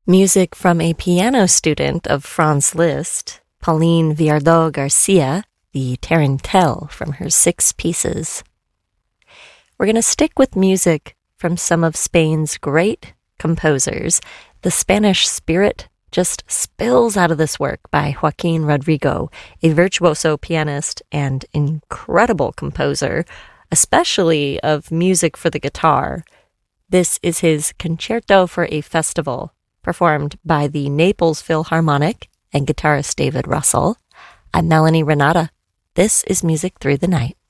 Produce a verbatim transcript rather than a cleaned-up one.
Music from a piano student of Franz Liszt, Pauline Viardot Garcia, the Tarantelle from her six pieces. We're going to stick with music from some of Spain's great composers. The Spanish spirit just spills out of this work by Joaquin Rodrigo, a virtuoso pianist and incredible composer, especially of music for the guitar. This is his Concerto for a Festival, performed by the Naples Philharmonic and guitarist David Russell. I'm Melanie Renata. This is Music Through the Night.